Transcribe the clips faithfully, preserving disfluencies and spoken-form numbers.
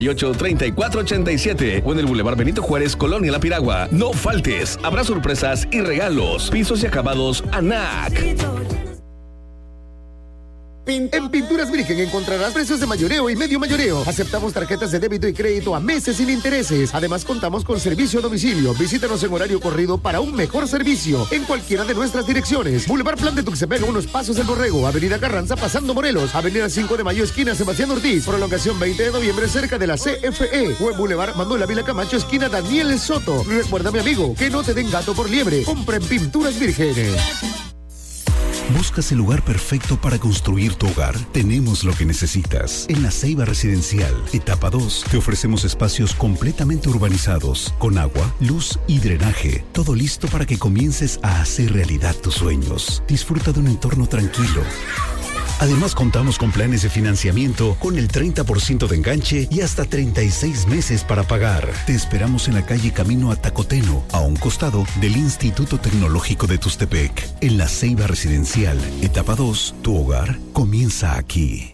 ocho, treinta y cuatro ochenta y siete o en el Boulevard Benito Juárez, Colonia La Piragua. No faltes, habrá sorpresas y regalos. Pisos y acabados A N A C. En Pinturas Virgen encontrarás precios de mayoreo y medio mayoreo. Aceptamos tarjetas de débito y crédito a meses sin intereses. Además, contamos con servicio a domicilio. Visítanos en horario corrido para un mejor servicio en cualquiera de nuestras direcciones. Boulevard Plan de Tuxtepec, unos pasos del Borrego. Avenida Carranza, pasando Morelos. Avenida cinco de Mayo, esquina Sebastián Ortiz. Prolongación veinte de noviembre, cerca de la C F E. O en Boulevard Manuel Ávila Camacho, esquina Daniel Soto. Recuerda, mi amigo, que no te den gato por liebre. Compra en Pinturas Virgen. ¿Buscas el lugar perfecto para construir tu hogar? Tenemos lo que necesitas. En La Ceiba Residencial, etapa dos, te ofrecemos espacios completamente urbanizados, con agua, luz y drenaje. Todo listo para que comiences a hacer realidad tus sueños. Disfruta de un entorno tranquilo. Además, contamos con planes de financiamiento con el treinta por ciento de enganche y hasta treinta y seis meses para pagar. Te esperamos en la calle Camino a Tacoteno, a un costado del Instituto Tecnológico de Tuxtepec. En La Ceiba Residencial, etapa dos, tu hogar comienza aquí.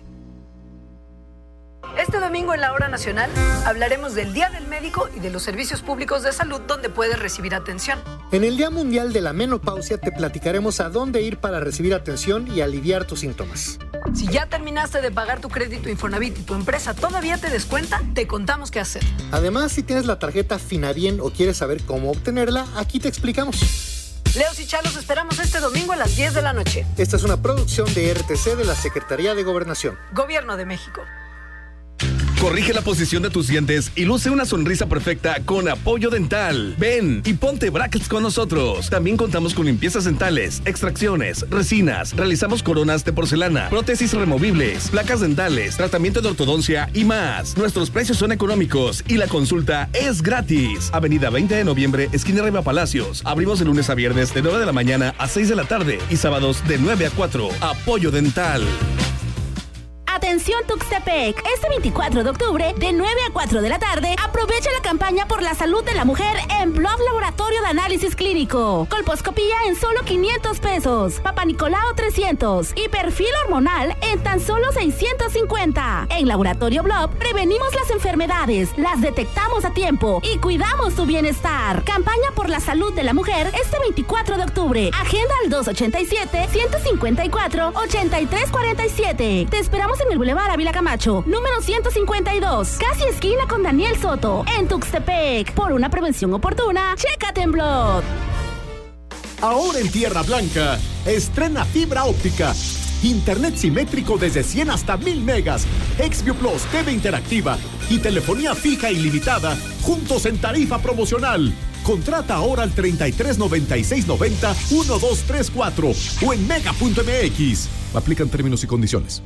Este domingo en la Hora Nacional hablaremos del Día del Médico y de los servicios públicos de salud donde puedes recibir atención. En el Día Mundial de la Menopausia te platicaremos a dónde ir para recibir atención y aliviar tus síntomas. Si ya terminaste de pagar tu crédito Infonavit y tu empresa todavía te descuenta, te contamos qué hacer. Además, si tienes la tarjeta Finabien o quieres saber cómo obtenerla, aquí te explicamos. Leos y Chalos esperamos este domingo a las diez de la noche. Esta es una producción de R T C de la Secretaría de Gobernación. Gobierno de México. Corrige la posición de tus dientes y luce una sonrisa perfecta con Apoyo Dental. Ven y ponte brackets con nosotros. También contamos con limpiezas dentales, extracciones, resinas, realizamos coronas de porcelana, prótesis removibles, placas dentales, tratamiento de ortodoncia y más. Nuestros precios son económicos y la consulta es gratis. Avenida veinte de noviembre, esquina Riva Palacios. Abrimos de lunes a viernes de nueve de la mañana a seis de la tarde y sábados de nueve a cuatro. Apoyo Dental. Atención Tuxtepec, este veinticuatro de octubre, de nueve a cuatro de la tarde, aprovecha la campaña por la salud de la mujer en Blood Laboratorio de Análisis Clínico. Colposcopía en solo quinientos pesos, Papa Nicolau trescientos y perfil hormonal en tan solo seiscientos cincuenta. En Laboratorio Blood prevenimos las enfermedades, las detectamos a tiempo y cuidamos tu bienestar. Campaña por la salud de la mujer este veinticuatro de octubre. Agenda al dos ochenta y siete, ciento cincuenta y cuatro, ochenta y tres cuarenta y siete. Te esperamos en el Boulevard Ávila Camacho, número ciento cincuenta y dos, casi esquina con Daniel Soto, en Tuxtepec. Por una prevención oportuna, chécate en Blood. Ahora en Tierra Blanca, estrena fibra óptica. Internet simétrico desde cien hasta mil megas, Xview Plus, T V interactiva y telefonía fija ilimitada, juntos en tarifa promocional. Contrata ahora al treinta y tres noventa y seis noventa, doce treinta y cuatro o en mega punto m x. Aplican términos y condiciones.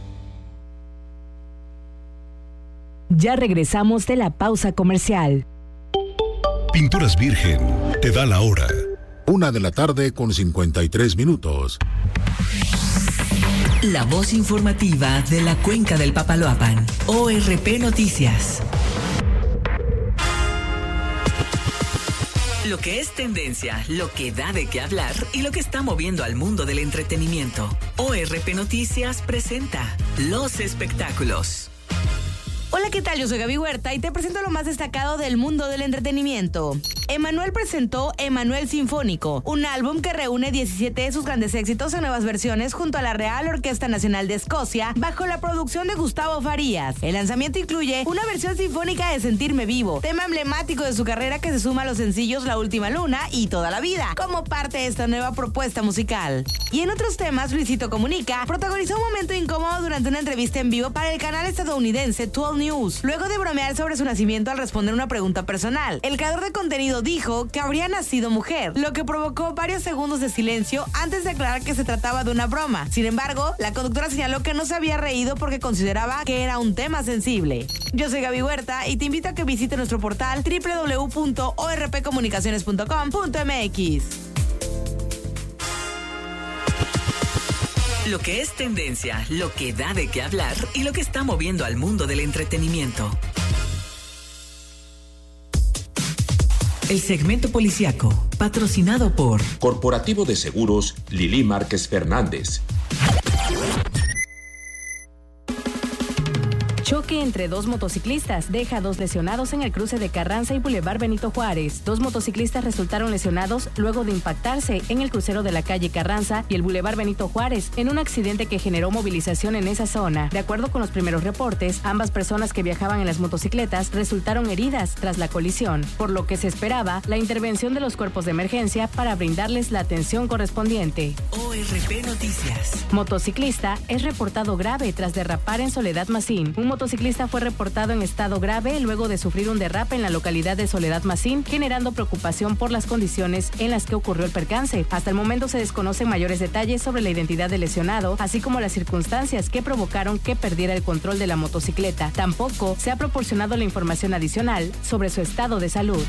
Ya regresamos de la pausa comercial. Pinturas Virgen te da la hora. Una de la tarde con cincuenta y tres minutos. La voz informativa de la Cuenca del Papaloapan. O R P Noticias. Lo que es tendencia, lo que da de qué hablar y lo que está moviendo al mundo del entretenimiento. O R P Noticias presenta los espectáculos. Hola, ¿qué tal? Yo soy Gaby Huerta y te presento lo más destacado del mundo del entretenimiento. Emmanuel presentó Emmanuel Sinfónico, un álbum que reúne diecisiete de sus grandes éxitos en nuevas versiones junto a la Real Orquesta Nacional de Escocia, bajo la producción de Gustavo Farías. El lanzamiento incluye una versión sinfónica de Sentirme Vivo, tema emblemático de su carrera que se suma a los sencillos La Última Luna y Toda la Vida, como parte de esta nueva propuesta musical. Y en otros temas, Luisito Comunica protagonizó un momento incómodo durante una entrevista en vivo para el canal estadounidense doce News, luego de bromear sobre su nacimiento al responder una pregunta personal. El creador de contenido dijo que habría nacido mujer, lo que provocó varios segundos de silencio antes de aclarar que se trataba de una broma. Sin embargo, la conductora señaló que no se había reído porque consideraba que era un tema sensible. Yo soy Gaby Huerta y te invito a que visites nuestro portal doble u doble u doble u punto o r p comunicaciones punto com punto m x. Lo que es tendencia, lo que da de qué hablar y lo que está moviendo al mundo del entretenimiento. El segmento policiaco, patrocinado por Corporativo de Seguros Lili Márquez Fernández. Choque Choque entre dos motociclistas deja dos lesionados en el cruce de Carranza y Boulevard Benito Juárez. Dos motociclistas resultaron lesionados luego de impactarse en el crucero de la calle Carranza y el Boulevard Benito Juárez en un accidente que generó movilización en esa zona. De acuerdo con los primeros reportes, ambas personas que viajaban en las motocicletas resultaron heridas tras la colisión, por lo que se esperaba la intervención de los cuerpos de emergencia para brindarles la atención correspondiente. O R P Noticias. Motociclista es reportado grave tras derrapar en Soledad Macín. Un motociclista fue reportado en estado grave luego de sufrir un derrape en la localidad de Soledad Macín, generando preocupación por las condiciones en las que ocurrió el percance. Hasta el momento se desconocen mayores detalles sobre la identidad del lesionado, así como las circunstancias que provocaron que perdiera el control de la motocicleta. Tampoco se ha proporcionado la información adicional sobre su estado de salud.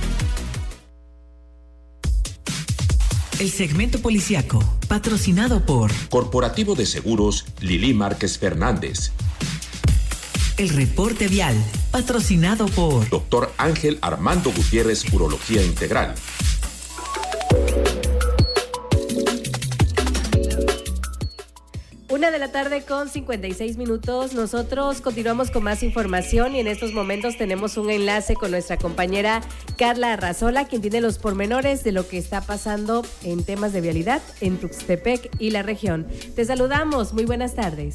El segmento policiaco, patrocinado por Corporativo de Seguros Lili Márquez Fernández. El reporte vial, patrocinado por Doctor Ángel Armando Gutiérrez, Urología Integral. Una de la tarde con cincuenta y seis minutos. Nosotros continuamos con más información y en estos momentos tenemos un enlace con nuestra compañera Carla Arrazola, quien tiene los pormenores de lo que está pasando en temas de vialidad en Tuxtepec y la región. Te saludamos, muy buenas tardes.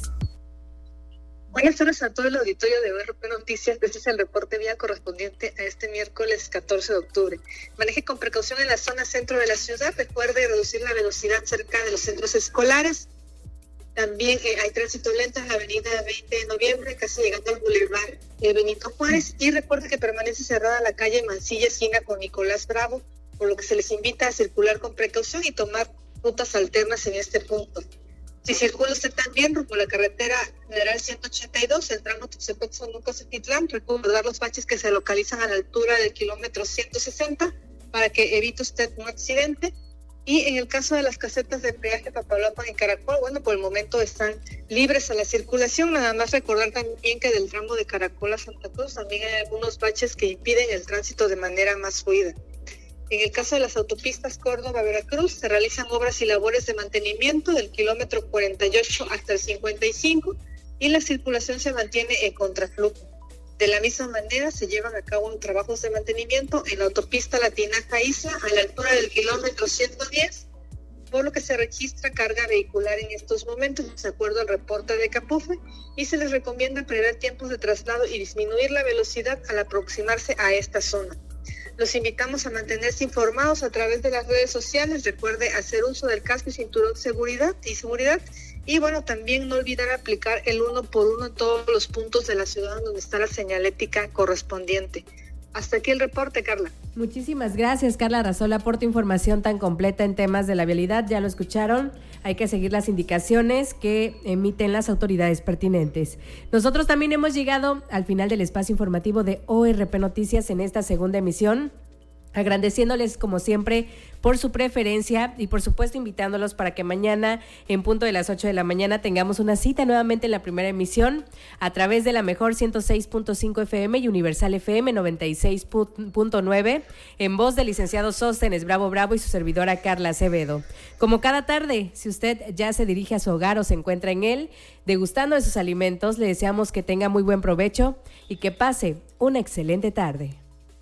Buenas tardes a todo el auditorio de O R P Noticias. Este es el reporte vial correspondiente a este miércoles catorce de octubre. Maneje con precaución en la zona centro de la ciudad. Recuerde reducir la velocidad cerca de los centros escolares. También eh, hay tránsito lento en la avenida veinte de noviembre, casi llegando al Boulevard eh, Benito Juárez. Y recuerde que permanece cerrada la calle Mansilla, esquina con Nicolás Bravo, por lo que se les invita a circular con precaución y tomar rutas alternas en este punto. Si circula usted también rumbo a la carretera federal ciento ochenta y dos, el tramo Tuxtepec-Sonuco-Cetitlán, recordar los baches que se localizan a la altura del kilómetro ciento sesenta para que evite usted un accidente. Y en el caso de las casetas de peaje Papaloapan y Caracol, bueno, por el momento están libres a la circulación. Nada más recordar también que del tramo de Caracol a Santa Cruz también hay algunos baches que impiden el tránsito de manera más fluida. En el caso de las autopistas Córdoba-Veracruz, se realizan obras y labores de mantenimiento del kilómetro cuarenta y ocho hasta el cincuenta y cinco y la circulación se mantiene en contraflujo. De la misma manera, se llevan a cabo trabajos de mantenimiento en la autopista Latinaja-Isla a la altura del kilómetro ciento diez, por lo que se registra carga vehicular en estos momentos, de acuerdo al reporte de Capufe, y se les recomienda prever tiempos de traslado y disminuir la velocidad al aproximarse a esta zona. Los invitamos a mantenerse informados a través de las redes sociales. Recuerde hacer uso del casco y cinturón de seguridad y seguridad. Y bueno, también no olvidar aplicar el uno por uno en todos los puntos de la ciudad donde está la señalética correspondiente. Hasta aquí el reporte, Carla. Muchísimas gracias, Carla Arrazola, por tu información tan completa en temas de la vialidad. Ya lo escucharon, hay que seguir las indicaciones que emiten las autoridades pertinentes. Nosotros también hemos llegado al final del espacio informativo de O R P Noticias en esta segunda emisión, agradeciéndoles como siempre por su preferencia y por supuesto invitándolos para que mañana en punto de las ocho de la mañana tengamos una cita nuevamente en la primera emisión a través de la mejor ciento seis punto cinco F M y Universal F M noventa y seis punto nueve en voz del licenciado Sóstenes Bravo Bravo y su servidora Carla Acevedo. Como cada tarde, si usted ya se dirige a su hogar o se encuentra en él degustando de sus alimentos, le deseamos que tenga muy buen provecho y que pase una excelente tarde.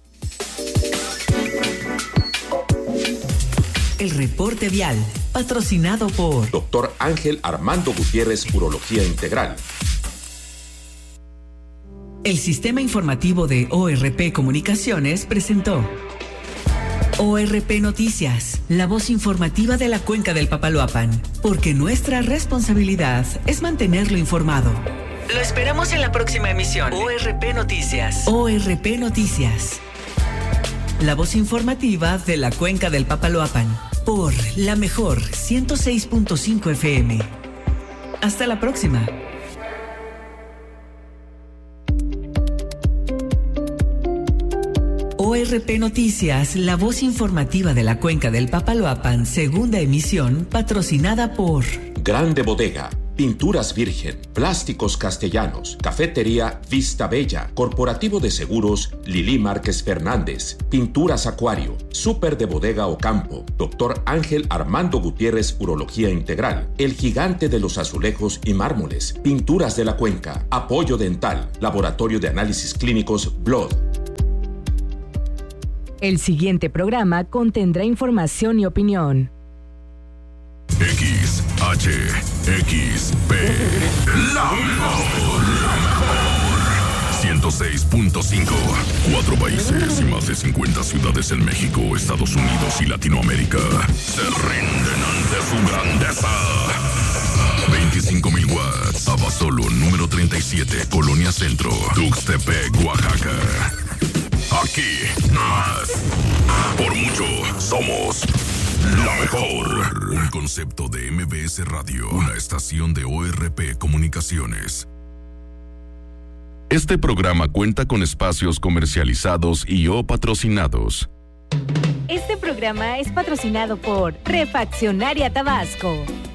El reporte vial, patrocinado por Doctor Ángel Armando Gutiérrez, Urología Integral. El sistema informativo de O R P Comunicaciones presentó O R P Noticias, la voz informativa de la Cuenca del Papaloapan, porque nuestra responsabilidad es mantenerlo informado. Lo esperamos en la próxima emisión. O R P Noticias. O R P Noticias. La voz informativa de la Cuenca del Papaloapan, por la mejor ciento seis punto cinco F M. Hasta la próxima. O R P Noticias, la voz informativa de la Cuenca del Papaloapan, segunda emisión, patrocinada por Grande Bodega, Pinturas Virgen, Plásticos Castellanos, Cafetería Vista Bella, Corporativo de Seguros Lili Márquez Fernández, Pinturas Acuario, Súper de Bodega Ocampo, Doctor Ángel Armando Gutiérrez Urología Integral, El Gigante de los Azulejos y Mármoles, Pinturas de la Cuenca, Apoyo Dental, Laboratorio de Análisis Clínicos Blood. El siguiente programa contendrá información y opinión. X, H, X, P, la mejor, la mejor. ciento seis punto cinco. Cuatro países y más de cincuenta ciudades en México, Estados Unidos y Latinoamérica se rinden ante su grandeza. veinticinco mil watts. Abasolo, número treinta y siete, Colonia Centro, Tuxtepec, Oaxaca. Aquí, más. Por mucho, somos la mejor. Un concepto de M B S Radio, una estación de O R P Comunicaciones. Este programa cuenta con espacios comercializados y o patrocinados. Este programa es patrocinado por Refaccionaria Tabasco.